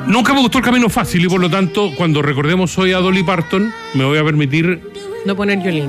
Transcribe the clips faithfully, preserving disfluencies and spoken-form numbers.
Nunca me gustó el camino fácil y por lo tanto, cuando recordemos hoy a Dolly Parton, me voy a permitir... No poner Yolín.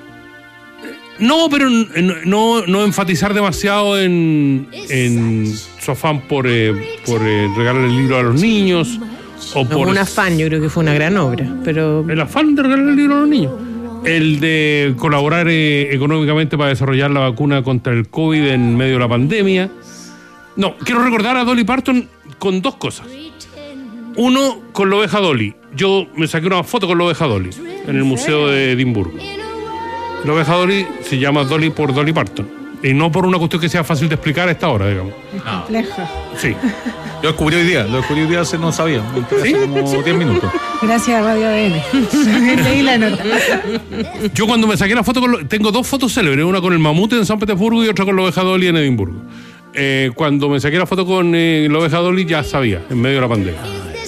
No, pero no, no enfatizar demasiado en, en su afán por, eh, por eh, regalar el libro a los niños. O no, por un afán, yo creo que fue una gran obra, pero... El afán de regalar el libro a los niños. El de colaborar eh, económicamente para desarrollar la vacuna contra el COVID en medio de la pandemia. No, quiero recordar a Dolly Parton con dos cosas. Uno, con la oveja Dolly. Yo me saqué una foto con la oveja Dolly en el Museo de Edimburgo. La oveja Dolly se llama Dolly por Dolly Parton. Y no por una cuestión que sea fácil de explicar a esta hora, digamos. Es compleja. Sí. Lo descubrí hoy día, lo descubrí hoy día, hace, no sabía. ¿Sí? Hace como diez minutos. Gracias a Radio A D N. Leí la nota. Yo cuando me saqué la foto, con lo, tengo dos fotos célebres, una con el mamut en San Petersburgo y otra con la oveja Dolly en Edimburgo. Eh, cuando me saqué la foto con eh, la oveja Dolly ya sabía, en medio de la pandemia.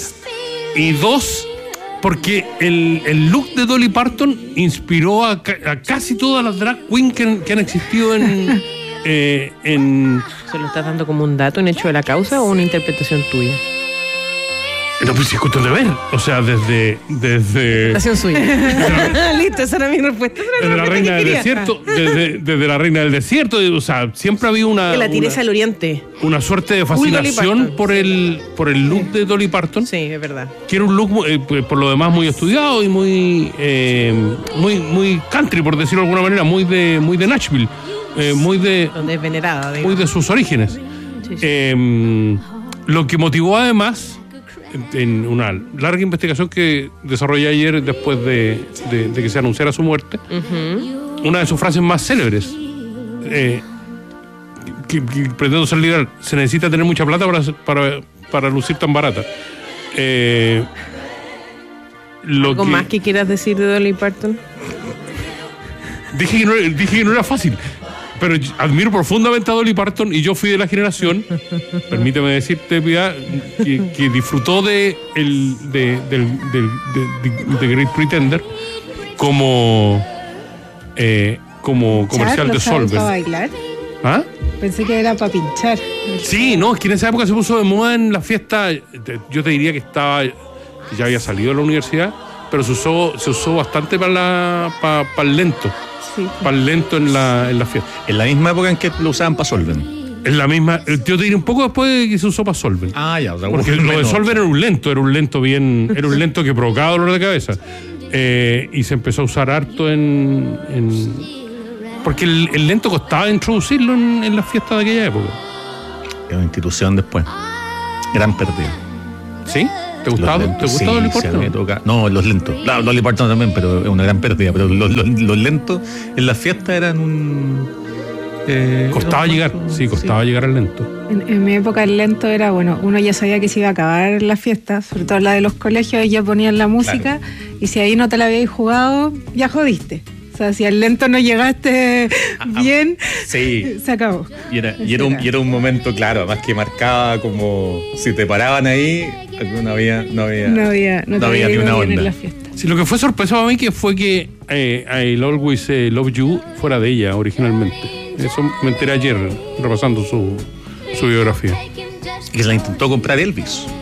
Y dos, porque el, el look de Dolly Parton inspiró a, a casi todas las drag queens que, que han existido en, eh, en... ¿Se lo estás dando como un dato, un hecho de la causa o una interpretación tuya? No, pues es cuestión de ver. O sea, desde... desde Interpretación suya. Listo, esa era mi respuesta. Esa era desde la reina del desierto, desde, desde la reina del desierto, o sea, siempre había una... Que la tiresa una, al oriente. una suerte de fascinación por el, por el look de Dolly Parton. Sí, es verdad. Que era un look, eh, por lo demás, muy estudiado y muy, eh, muy, muy country, por decirlo de alguna manera, muy de, muy de Nashville, eh, muy de... Donde es venerada, digamos. Muy de sus orígenes. Sí, sí. Eh, lo que motivó además, en una larga investigación que desarrollé ayer después de, de, de que se anunciara su muerte, uh-huh. una de sus frases más célebres, eh, que, que pretendo ser liberal: se necesita tener mucha plata para, para, para lucir tan barata. Eh, lo ¿Algo que, más que quieras decir de Dolly Parton? Dije que no, dije que no era fácil. Pero admiro profundamente a Dolly Parton y yo fui de la generación, permíteme decirte, Piedad, que, que disfrutó de el de, del, del, de, de, de Great Pretender como, eh, como comercial de Solvay. ¿Para bailar? ¿Ah? Pensé que era para pinchar. Sí, no, es que en esa época se puso de moda en la fiesta. Yo te diría que estaba, que ya había salido de la universidad, pero se usó, se usó bastante para, la, para, para el lento. Sí. Para el lento en la, en la fiesta. En la misma época en que lo usaban para Solven. En la misma, yo te diré un poco después de que se usó para Solven. Ah, ya, o sea, porque lo de Solven era un lento, era un lento bien, era un lento que provocaba dolor de cabeza. Eh, y se empezó a usar harto en, en porque el, el lento costaba introducirlo en, en las fiestas de aquella época. Era una institución después. Gran pérdida. ¿Sí? ¿Te gustaba? ¿Te gustaba Dolly Parton? Sí, no, los lentos. Claro, Dolly Parton también, pero es una gran pérdida. Pero los, los, los lentos en las fiestas eran un... Eh, costaba llegar, sí, costaba sí. llegar al lento. En, en mi época el lento era, bueno, uno ya sabía que se iba a acabar las fiestas, sobre todo la de los colegios, ya ponían la música, claro. Y si ahí no te la habíais jugado, ya jodiste. O sea, si al lento no llegaste bien, sí. se acabó. Y era, y, era un, y era un momento, claro, además que marcaba como si te paraban ahí, no había, no había, no había, no no había ni una onda. En la fiesta. Sí, lo que fue sorpresa para mí que fue que eh, I'll Always eh, Love You fuera de ella originalmente. Eso me enteré ayer repasando su, su biografía. Y que se la intentó comprar Elvis.